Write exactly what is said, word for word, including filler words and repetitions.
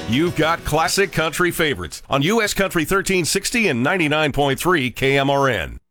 You've got classic country favorites on U S Country thirteen sixty and ninety-nine point three K M R N.